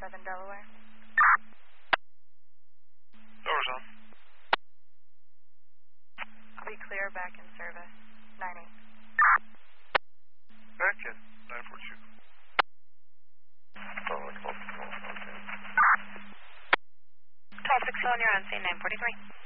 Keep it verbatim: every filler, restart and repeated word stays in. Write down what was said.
seven Delaware. Doors on. I'll be clear back in service. nine eight. Back in. nine four two. twelve six on, you're on scene nine forty-three.